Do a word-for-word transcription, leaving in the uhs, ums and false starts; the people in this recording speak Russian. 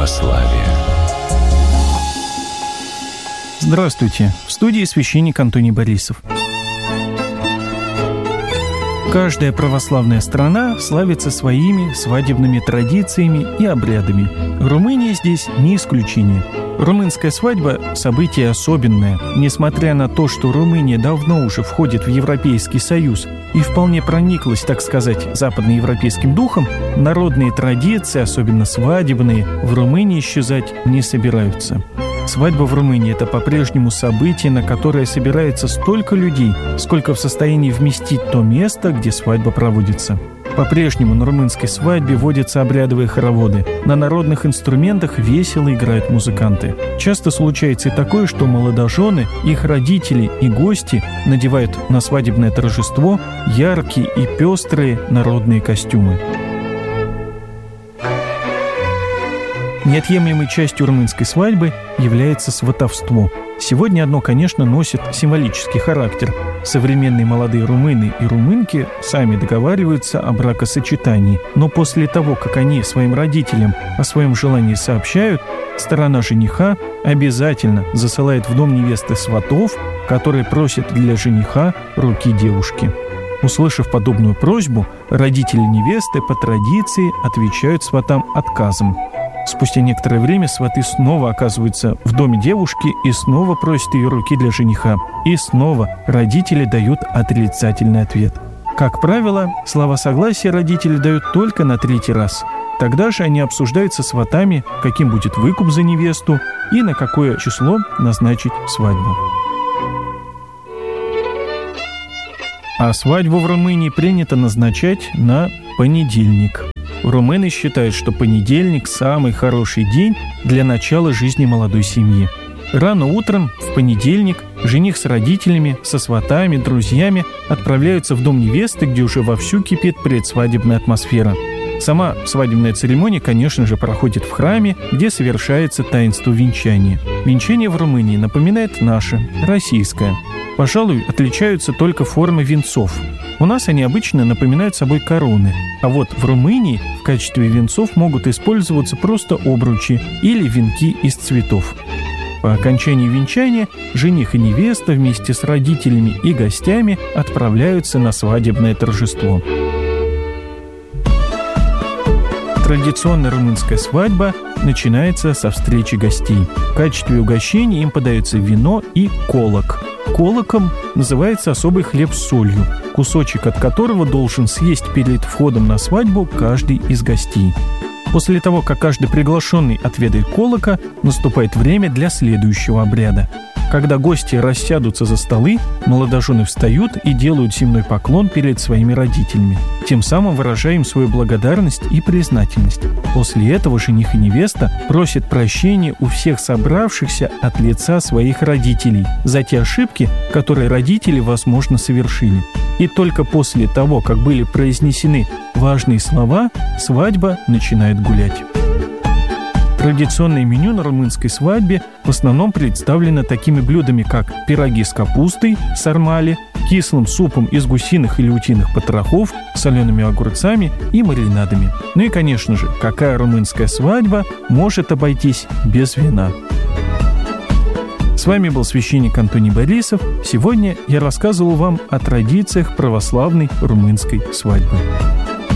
православия. Здравствуйте! В студии священник Антоний Борисов. Каждая православная страна славится своими свадебными традициями и обрядами. Румыния здесь не исключение. Румынская свадьба – событие особенное. Несмотря на то, что Румыния давно уже входит в Европейский Союз и вполне прониклась, так сказать, западноевропейским духом, народные традиции, особенно свадебные, в Румынии исчезать не собираются. Свадьба в Румынии – это по-прежнему событие, на которое собирается столько людей, сколько в состоянии вместить то место, где свадьба проводится. По-прежнему на румынской свадьбе водятся обрядовые хороводы. На народных инструментах весело играют музыканты. Часто случается и такое, что молодожены, их родители и гости надевают на свадебное торжество яркие и пестрые народные костюмы. Неотъемлемой частью румынской свадьбы является сватовство. Сегодня одно, конечно, носит символический характер. Современные молодые румыны и румынки сами договариваются о бракосочетании, но после того, как они своим родителям о своем желании сообщают, сторона жениха обязательно засылает в дом невесты сватов, которые просят для жениха руки девушки. Услышав подобную просьбу, родители невесты по традиции отвечают сватам отказом. Спустя некоторое время сваты снова оказываются в доме девушки и снова просят ее руки для жениха. И снова родители дают отрицательный ответ. Как правило, слова согласия родители дают только на третий раз. Тогда же они обсуждают со сватами, каким будет выкуп за невесту и на какое число назначить свадьбу. А свадьбу в Румынии принято назначать на понедельник. Румыны считают, что понедельник – самый хороший день для начала жизни молодой семьи. Рано утром, в понедельник, жених с родителями, со сватами, друзьями отправляются в дом невесты, где уже вовсю кипит предсвадебная атмосфера. Сама свадебная церемония, конечно же, проходит в храме, где совершается таинство венчания. Венчание в Румынии напоминает наше, российское. Пожалуй, отличаются только формы венцов. У нас они обычно напоминают собой короны, а вот в Румынии в качестве венцов могут использоваться просто обручи или венки из цветов. По окончании венчания жених и невеста вместе с родителями и гостями отправляются на свадебное торжество. Традиционная румынская свадьба начинается со встречи гостей. В качестве угощения им подается вино и колок. Колоком называется особый хлеб с солью, кусочек от которого должен съесть перед входом на свадьбу каждый из гостей. После того, как каждый приглашенный отведает колока, наступает время для следующего обряда. Когда гости рассядутся за столы, молодожены встают и делают земной поклон перед своими родителями, тем самым выражая им свою благодарность и признательность. После этого жених и невеста просят прощения у всех собравшихся от лица своих родителей за те ошибки, которые родители, возможно, совершили. И только после того, как были произнесены важные слова, свадьба начинает гулять. Традиционное меню на румынской свадьбе в основном представлено такими блюдами, как пироги с капустой, сармали, кислым супом из гусиных или утиных потрохов, солеными огурцами и маринадами. Ну и, конечно же, какая румынская свадьба может обойтись без вина? С вами был священник Антоний Борисов. Сегодня я рассказывал вам о традициях православной румынской свадьбы.